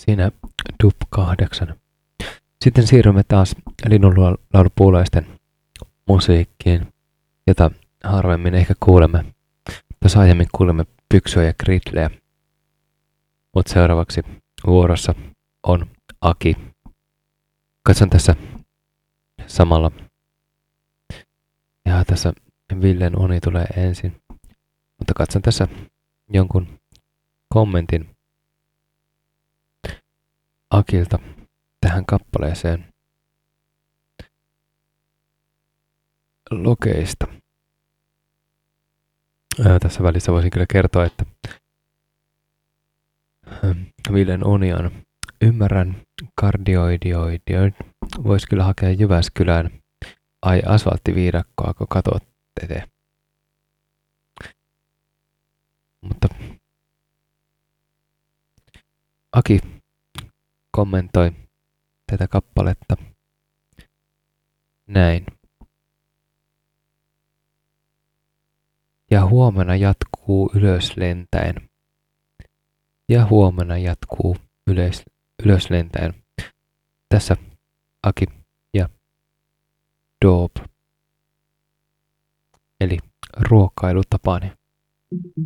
Siinä Dub 8. Sitten siirrymme taas linnunlaulupuulaisten musiikkiin, jota harvemmin ehkä kuulemme. Tuossa aiemmin kuulemme Pyksyä ja Gridleä, mutta seuraavaksi vuorossa on Aki. Katson tässä samalla. Ja tässä Villen uni tulee ensin. Mutta katson tässä jonkun kommentin Akilta tähän kappaleeseen lokeista. Tässä välissä voisin kyllä kertoa, että Villen uni on ymmärrän kardioidioidioid. Voisi kyllä hakea Jyväskylään. Ai asfalttiviidakkoa, kun katot te. Mutta Aki kommentoi tätä kappaletta näin. Ja huomenna jatkuu ylöslentäen. Ja huomenna jatkuu ylöslentäen. Tässä Aki ja Doob. Eli ruokailutapani.